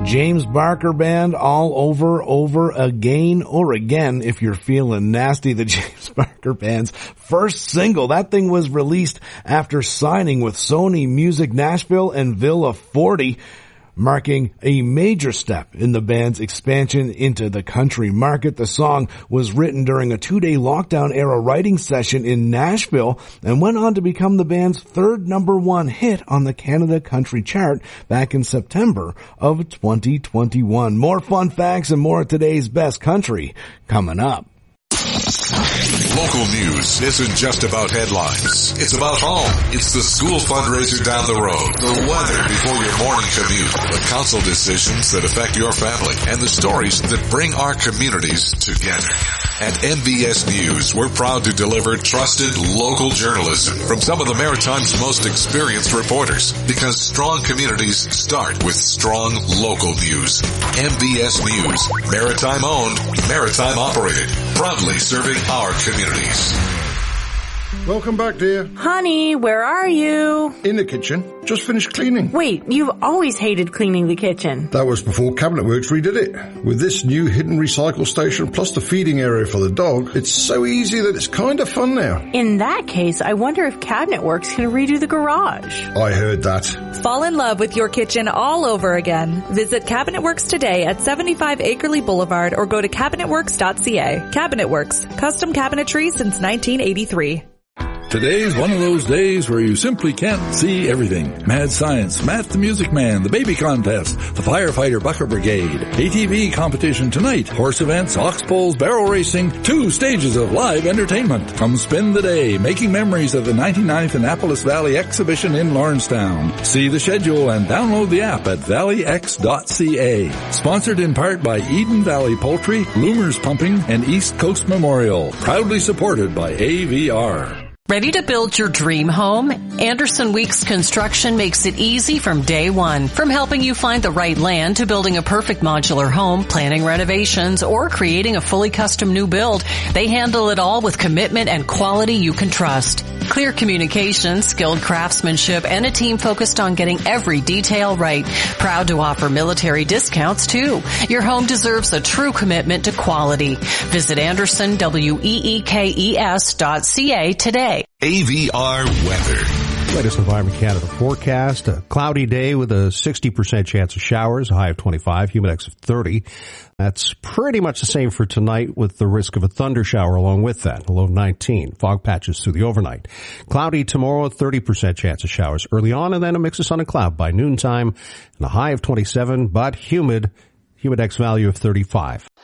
James Barker Band all over again, or again if you're feeling nasty. The James Barker Band's first single. That thing was released after signing with Sony Music Nashville and Villa 40. Marking a major step in the band's expansion into the country market. The song was written during a 2-day lockdown-era writing session in Nashville and went on to become the band's third #1 hit on the Canada Country Chart back in September of 2021. More fun facts and more of today's best country coming up. Local news isn't just about headlines. It's about home. It's the school fundraiser down the road, the weather before your morning commute, the council decisions that affect your family, and the stories that bring our communities together. At MBS News, we're proud to deliver trusted local journalism from some of the Maritime's most experienced reporters, because strong communities start with strong local news. MBS News, Maritime owned, Maritime operated, proudly serving our communities. Welcome back, dear. Honey, where are you? In the kitchen. Just finished cleaning. Wait, you've always hated cleaning the kitchen. That was before Cabinet Works redid it. With this new hidden recycle station plus the feeding area for the dog, it's so easy that it's kind of fun now. In that case, I wonder if Cabinet Works can redo the garage. I heard that. Fall in love with your kitchen all over again. Visit Cabinet Works today at 75 Akerley Boulevard or go to cabinetworks.ca. Cabinet Works, custom cabinetry since 1983. Today's one of those days where you simply can't see everything. Mad Science, Matt the Music Man, the Baby Contest, the Firefighter Bucket Brigade, ATV competition tonight, horse events, ox pulls, barrel racing, 2 stages of live entertainment. Come spend the day making memories of the 99th Annapolis Valley Exhibition in Lawrencetown. See the schedule and download the app at valleyx.ca. Sponsored in part by Eden Valley Poultry, Loomers Pumping, and East Coast Memorial. Proudly supported by AVR. Ready to build your dream home? Anderson Weeks Construction makes it easy from day one. From helping you find the right land to building a perfect modular home, planning renovations, or creating a fully custom new build, they handle it all with commitment and quality you can trust. Clear communication, skilled craftsmanship, and a team focused on getting every detail right. Proud to offer military discounts too. Your home deserves a true commitment to quality. Visit AndersonWeekes.ca today. AVR weather. Latest Environment Canada forecast. A cloudy day with a 60% chance of showers, a high of 25, humidex of 30. That's pretty much the same for tonight with the risk of a thunder shower along with that, a low of 19. Fog patches through the overnight. Cloudy tomorrow, 30% chance of showers early on, and then a mix of sun and cloud by noontime, and a high of 27, but humid, humidex value of 35.